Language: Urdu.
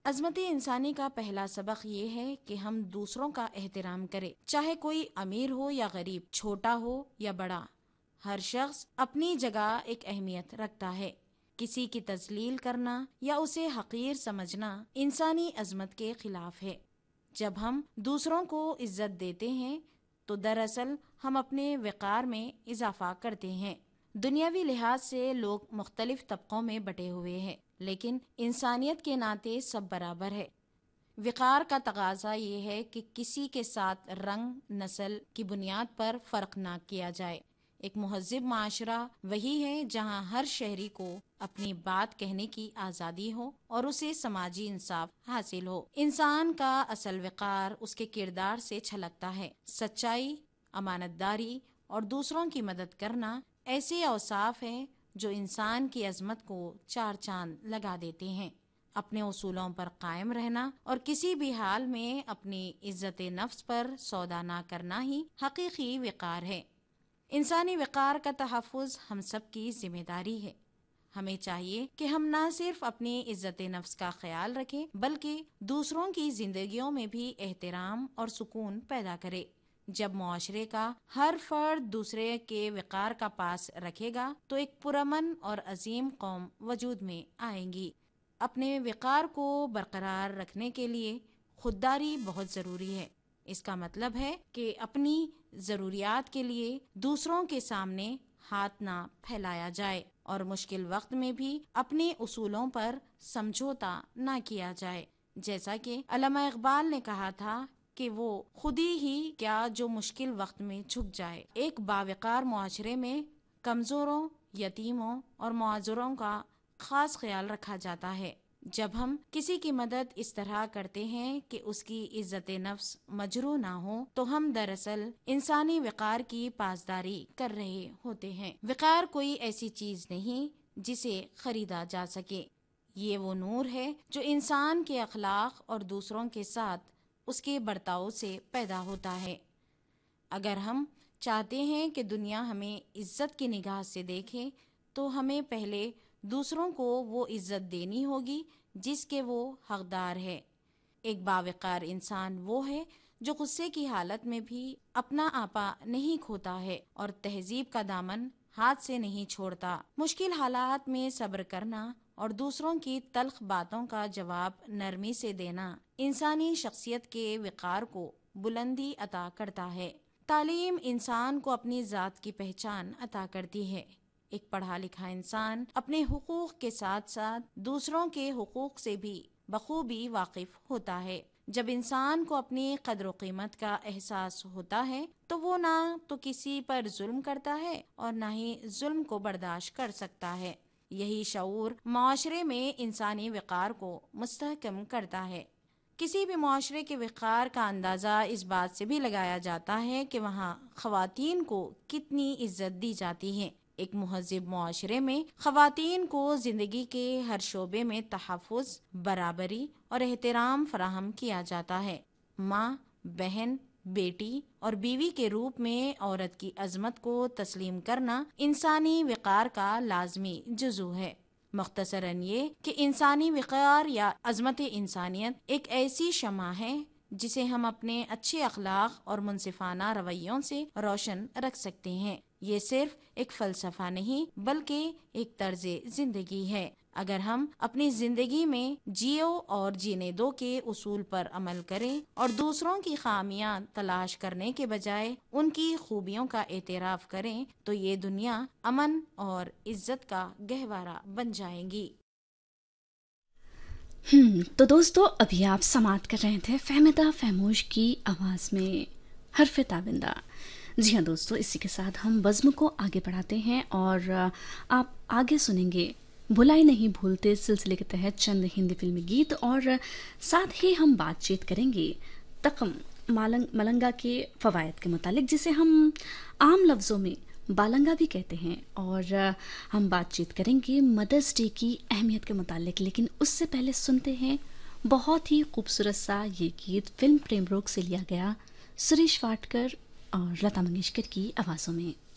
عظمت انسانی کا پہلا سبق یہ ہے کہ ہم دوسروں کا احترام کریں، چاہے کوئی امیر ہو یا غریب، چھوٹا ہو یا بڑا۔ ہر شخص اپنی جگہ ایک اہمیت رکھتا ہے۔ کسی کی تذلیل کرنا یا اسے حقیر سمجھنا انسانی عظمت کے خلاف ہے۔ جب ہم دوسروں کو عزت دیتے ہیں تو دراصل ہم اپنے وقار میں اضافہ کرتے ہیں۔ دنیاوی لحاظ سے لوگ مختلف طبقوں میں بٹے ہوئے ہیں، لیکن انسانیت کے ناطے سب برابر ہے۔ وقار کا تقاضا یہ ہے کہ کسی کے ساتھ رنگ، نسل کی بنیاد پر فرق نہ کیا جائے۔ ایک مہذب معاشرہ وہی ہے جہاں ہر شہری کو اپنی بات کہنے کی آزادی ہو اور اسے سماجی انصاف حاصل ہو۔ انسان کا اصل وقار اس کے کردار سے چھلکتا ہے۔ سچائی، امانت داری اور دوسروں کی مدد کرنا ایسے اوصاف ہیں جو انسان کی عظمت کو چار چاند لگا دیتے ہیں۔ اپنے اصولوں پر قائم رہنا اور کسی بھی حال میں اپنی عزت نفس پر سودا نہ کرنا ہی حقیقی وقار ہے۔ انسانی وقار کا تحفظ ہم سب کی ذمہ داری ہے۔ ہمیں چاہیے کہ ہم نہ صرف اپنی عزت نفس کا خیال رکھیں بلکہ دوسروں کی زندگیوں میں بھی احترام اور سکون پیدا کرے۔ جب معاشرے کا ہر فرد دوسرے کے وقار کا پاس رکھے گا تو ایک پرامن اور عظیم قوم وجود میں آئیں گی۔ اپنے وقار کو برقرار رکھنے کے لیے خودداری بہت ضروری ہے۔ اس کا مطلب ہے کہ اپنی ضروریات کے لیے دوسروں کے سامنے ہاتھ نہ پھیلایا جائے اور مشکل وقت میں بھی اپنے اصولوں پر سمجھوتا نہ کیا جائے۔ جیسا کہ علامہ اقبال نے کہا تھا کہ وہ خود ہی کیا جو مشکل وقت میں جھک جائے۔ ایک باوقار معاشرے میں کمزوروں، یتیموں اور معذوروں کا خاص خیال رکھا جاتا ہے۔ جب ہم کسی کی مدد اس طرح کرتے ہیں کہ اس کی عزت نفس مجروح نہ ہو تو ہم دراصل انسانی وقار کی پاسداری کر رہے ہوتے ہیں۔ وقار کوئی ایسی چیز نہیں جسے خریدا جا سکے۔ یہ وہ نور ہے جو انسان کے اخلاق اور دوسروں کے ساتھ اس کے برتاؤ سے پیدا ہوتا ہے۔ اگر ہم چاہتے ہیں کہ دنیا ہمیں عزت کی نگاہ سے دیکھے تو ہمیں پہلے دوسروں کو وہ عزت دینی ہوگی جس کے وہ حقدار ہے۔ ایک باوقار انسان وہ ہے جو غصے کی حالت میں بھی اپنا آپا نہیں کھوتا ہے اور تہذیب کا دامن ہاتھ سے نہیں چھوڑتا۔ مشکل حالات میں صبر کرنا اور دوسروں کی تلخ باتوں کا جواب نرمی سے دینا انسانی شخصیت کے وقار کو بلندی عطا کرتا ہے۔ تعلیم انسان کو اپنی ذات کی پہچان عطا کرتی ہے۔ ایک پڑھا لکھا انسان اپنے حقوق کے ساتھ ساتھ دوسروں کے حقوق سے بھی بخوبی واقف ہوتا ہے۔ جب انسان کو اپنی قدر و قیمت کا احساس ہوتا ہے تو وہ نہ تو کسی پر ظلم کرتا ہے اور نہ ہی ظلم کو برداشت کر سکتا ہے۔ یہی شعور معاشرے میں انسانی وقار کو مستحکم کرتا ہے۔ کسی بھی معاشرے کے وقار کا اندازہ اس بات سے بھی لگایا جاتا ہے کہ وہاں خواتین کو کتنی عزت دی جاتی ہے۔ ایک مہذب معاشرے میں خواتین کو زندگی کے ہر شعبے میں تحفظ، برابری اور احترام فراہم کیا جاتا ہے۔ ماں، بہن، بیٹی اور بیوی کے روپ میں عورت کی عظمت کو تسلیم کرنا انسانی وقار کا لازمی جزو ہے۔ مختصراً یہ کہ انسانی وقار یا عظمت انسانیت ایک ایسی شمع ہے جسے ہم اپنے اچھے اخلاق اور منصفانہ رویوں سے روشن رکھ سکتے ہیں۔ یہ صرف ایک فلسفہ نہیں بلکہ ایک طرز زندگی ہے۔ اگر ہم اپنی زندگی میں جیو اور جینے دو کے اصول پر عمل کریں اور دوسروں کی خامیاں تلاش کرنے کے بجائے ان کی خوبیوں کا اعتراف کریں تو یہ دنیا امن اور عزت کا گہوارہ بن جائے گی۔ تو دوستو ابھی آپ سماعت کر رہے تھے فہمیدہ فہموش کی آواز میں حرف تابندہ۔ جی ہاں دوستو، اسی کے ساتھ ہم بزم کو آگے بڑھاتے ہیں اور آپ آگے سنیں گے بھلائی نہیں بھولتے سلسلے کے تحت چند ہندی فلمی گیت، اور ساتھ ہی ہم بات چیت کریں گے تقم ملنگا کے فوائد کے متعلق، جسے ہم عام لفظوں میں بالنگا بھی کہتے ہیں، اور ہم بات چیت کریں گے مدرس ڈے کی اہمیت کے متعلق۔ لیکن اس سے پہلے سنتے ہیں بہت ہی خوبصورت سا یہ گیت فلم پریم روگ سے لیا گیا، سریش واڈکر اور لتا منگیشکر کی آوازوں میں۔